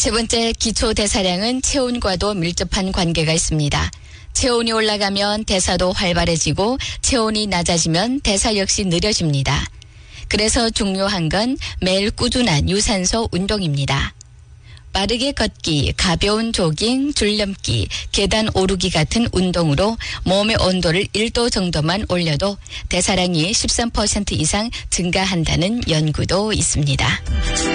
세 번째, 기초 대사량은 체온과도 밀접한 관계가 있습니다. 체온이 올라가면 대사도 활발해지고 체온이 낮아지면 대사 역시 느려집니다. 그래서 중요한 건 매일 꾸준한 유산소 운동입니다. 빠르게 걷기, 가벼운 조깅, 줄넘기, 계단 오르기 같은 운동으로 몸의 온도를 1도 정도만 올려도 대사량이 13% 이상 증가한다는 연구도 있습니다.